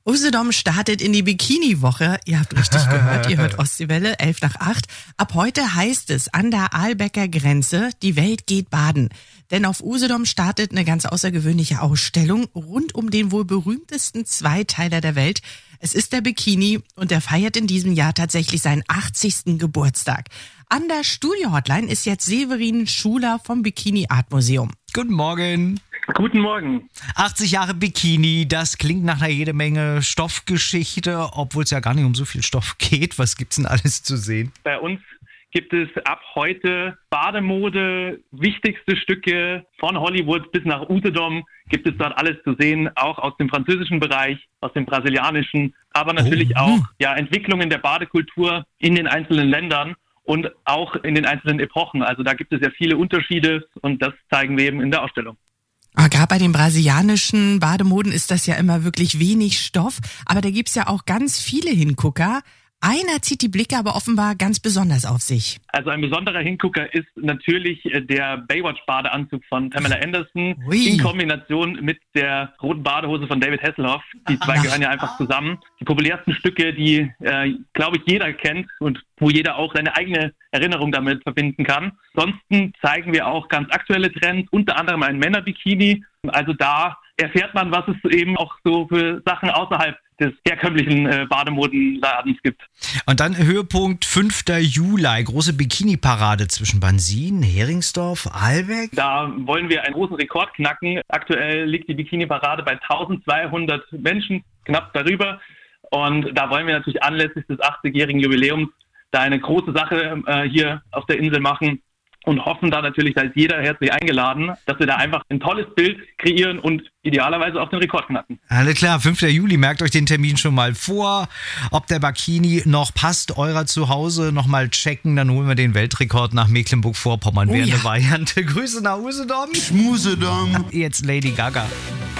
Usedom startet in die Bikini-Woche. Ihr habt richtig gehört, ihr hört Ostseewelle, 7:55. Ab heute heißt es an der Ahlbecker Grenze, die Welt geht baden. Denn auf Usedom startet eine ganz außergewöhnliche Ausstellung rund um den wohl berühmtesten Zweiteiler der Welt. Es ist der Bikini und der feiert in diesem Jahr tatsächlich seinen 80. Geburtstag. An der Studio-Hotline ist jetzt Severin Schuler vom Bikini Art Museum. Guten Morgen. Guten Morgen. 80 Jahre Bikini, das klingt nach einer jede Menge Stoffgeschichte, obwohl es ja gar nicht um so viel Stoff geht. Was gibt's denn alles zu sehen? Bei uns gibt es ab heute Bademode, wichtigste Stücke von Hollywood bis nach Usedom gibt es dort alles zu sehen, auch aus dem französischen Bereich, aus dem brasilianischen, aber natürlich auch Entwicklungen der Badekultur in den einzelnen Ländern und auch in den einzelnen Epochen. Also da gibt es ja viele Unterschiede und das zeigen wir eben in der Ausstellung. Gerade bei den brasilianischen Bademoden ist das ja immer wirklich wenig Stoff, aber da gibt's ja auch ganz viele Hingucker. Einer zieht die Blicke aber offenbar ganz besonders auf sich. Also ein besonderer Hingucker ist natürlich der Baywatch-Badeanzug von Pamela Anderson Ui. in Kombination mit der roten Badehose von David Hasselhoff. Die zwei gehören ja einfach zusammen. Die populärsten Stücke, die, glaube ich, jeder kennt und wo jeder auch seine eigene Erinnerung damit verbinden kann. Ansonsten zeigen wir auch ganz aktuelle Trends, unter anderem ein Männerbikini. Also da erfährt man, was es eben auch so für Sachen außerhalb des herkömmlichen Bademodenladens gibt. Und dann Höhepunkt 5. Juli, große Bikini-Parade zwischen Bansin, Heringsdorf, Ahlbeck. Da wollen wir einen großen Rekord knacken. Aktuell liegt die Bikini-Parade bei 1200 Menschen, knapp darüber. Und da wollen wir natürlich anlässlich des 80-jährigen Jubiläums da eine große Sache hier auf der Insel machen. Und hoffen da natürlich, da ist jeder herzlich eingeladen, dass wir da einfach ein tolles Bild kreieren und idealerweise auch den Rekord knacken. Alles klar, 5. Juli, merkt euch den Termin schon mal vor. Ob der Bikini noch passt, eurer zu Hause noch mal checken, dann holen wir den Weltrekord nach Mecklenburg-Vorpommern. Wäre eine Variante. Grüße nach Usedom. Schmusedom. Jetzt Lady Gaga.